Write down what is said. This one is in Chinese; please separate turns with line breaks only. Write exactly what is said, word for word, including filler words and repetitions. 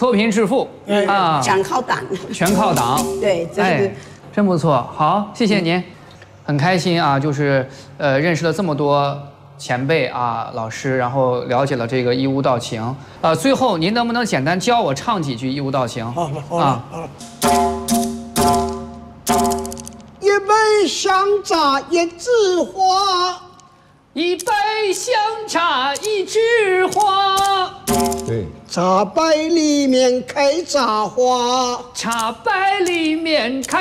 脱贫致富啊，
全靠党，
全靠党。
对，这
哎
个，
真不错。好，谢谢您，很开心啊，就是呃认识了这么多前辈啊老师，然后了解了这个义乌道情。呃，最后您能不能简单教我唱几句义乌道情？
好了，好了，好了。一杯香茶一枝花，
一杯香茶一枝花，
对，
茶杯里面开茶花，
茶杯里面开